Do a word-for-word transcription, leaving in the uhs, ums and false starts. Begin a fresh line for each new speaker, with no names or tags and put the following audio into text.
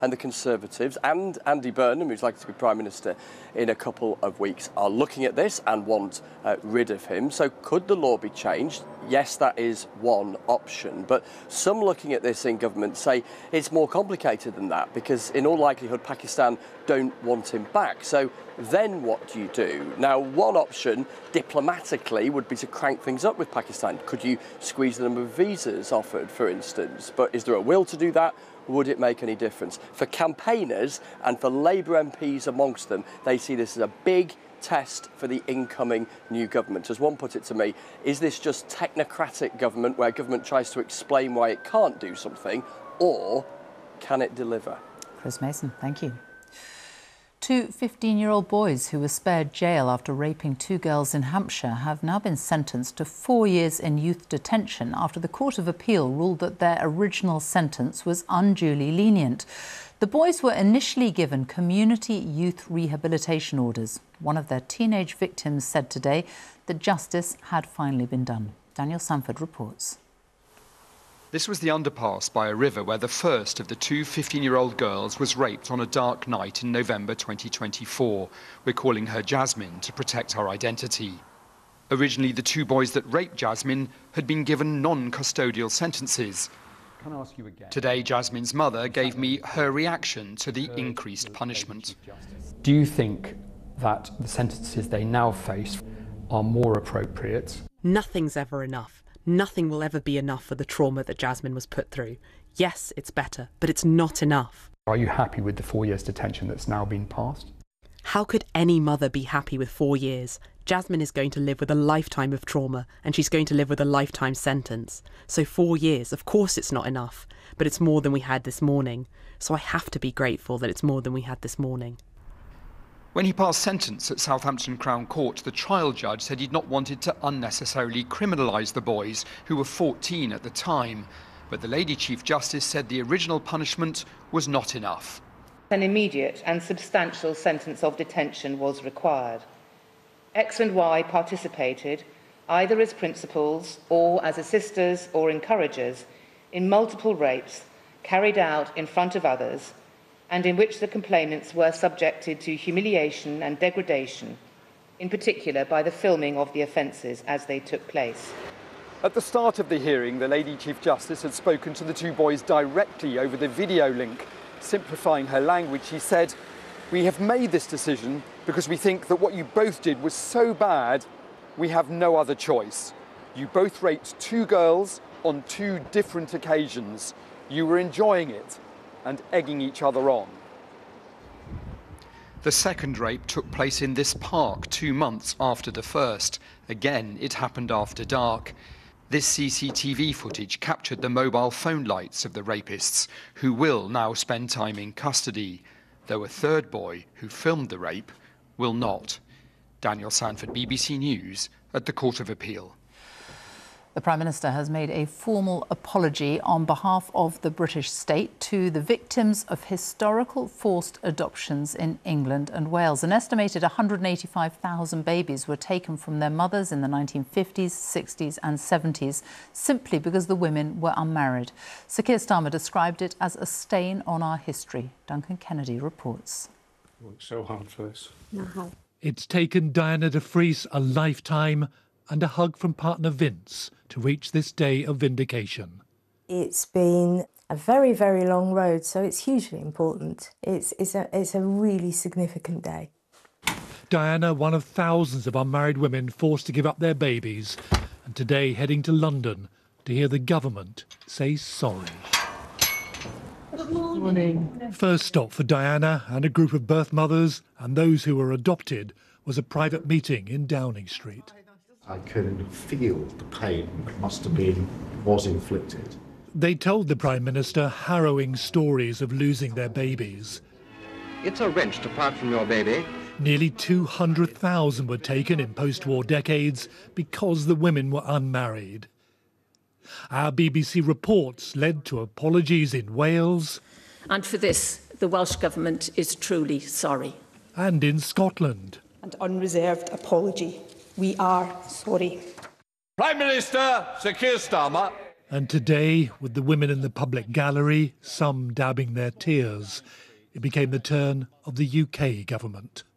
And the Conservatives and Andy Burnham, who's likely to be Prime Minister in a couple of weeks, are looking at this and want uh, rid of him. So could the law be changed? Yes, that is one option. But some looking at this in government say it's more complicated than that, because in all likelihood Pakistan don't want him back. So then what do you do? Now, one option diplomatically would be to crank things up with Pakistan. Could you squeeze the number of visas offered, for instance? But is there a will to do that? Would it make any difference? For campaigners and for Labour M Ps amongst them, they see this as a big test for the incoming new government. As one put it to me, is this just technocratic government where government tries to explain why it can't do something, or can it deliver?
Chris Mason, thank you. Two fifteen-year-old boys who were spared jail after raping two girls in Hampshire have now been sentenced to four years in youth detention after the Court of Appeal ruled that their original sentence was unduly lenient. The boys were initially given community youth rehabilitation orders. One of their teenage victims said today that justice had finally been done. Daniel Sanford reports.
This was the underpass by a river where the first of the two fifteen-year-old girls was raped on a dark night in November twenty twenty-four. We're calling her Jasmine to protect her identity. Originally, the two boys that raped Jasmine had been given non-custodial sentences. Can I ask you again? Today, Jasmine's mother gave me her reaction to the increased punishment.
Do you think that the sentences they now face are more appropriate?
Nothing's ever enough. Nothing will ever be enough for the trauma that Jasmine was put through. Yes, it's better, but it's not enough.
Are you happy with the four years detention that's now been passed?
How could any mother be happy with four years? Jasmine is going to live with a lifetime of trauma, and she's going to live with a lifetime sentence. So four years, of course it's not enough, but it's more than we had this morning. So I have to be grateful that it's more than we had this morning.
When he passed sentence at Southampton Crown Court, the trial judge said he'd not wanted to unnecessarily criminalise the boys, who were fourteen at the time. But the Lady Chief Justice said the original punishment was not enough.
An immediate and substantial sentence of detention was required. X and Y participated, either as principals or as assisters or encouragers, in multiple rapes carried out in front of others, and in which the complainants were subjected to humiliation and degradation, in particular by the filming of the offences as they took place.
At the start of the hearing, the Lady Chief Justice had spoken to the two boys directly over the video link. Simplifying her language, she said, "We have made this decision because we think that what you both did was so bad, we have no other choice. You both raped two girls on two different occasions. You were enjoying it and egging each other on."
The second rape took place in this park two months after the first. Again, it happened after dark. This C C T V footage captured the mobile phone lights of the rapists, who will now spend time in custody, though a third boy who filmed the rape will not. Daniel Sanford, B B C News, at the Court of Appeal.
The Prime Minister has made a formal apology on behalf of the British state to the victims of historical forced adoptions in England and Wales. An estimated one hundred eighty-five thousand babies were taken from their mothers in the nineteen fifties, sixties and seventies simply because the women were unmarried. Sir Keir Starmer described it as a stain on our history. Duncan Kennedy reports.
I worked so hard for this.
No.
It's taken Diana de Vries a lifetime and a hug from partner Vince to reach this day of vindication.
It's been a very, very long road, so it's hugely important. It's, it's, a, it's a really significant day.
Diana, one of thousands of unmarried women forced to give up their babies, and today heading to London to hear the government say sorry.
Good morning.
First stop for Diana and a group of birth mothers and those who were adopted was a private meeting in Downing Street.
I could feel the pain that must have been, was inflicted.
They told the Prime Minister harrowing stories of losing their babies.
It's a wrench to part from your baby.
Nearly two hundred thousand were taken in post-war decades because the women were unmarried. Our B B C reports led to apologies in Wales.
And for this, the Welsh Government is truly sorry.
And in Scotland.
An unreserved apology. We are sorry.
Prime Minister Sir Keir Starmer.
And today, with the women in the public gallery, some dabbing their tears, it became the turn of the U K government.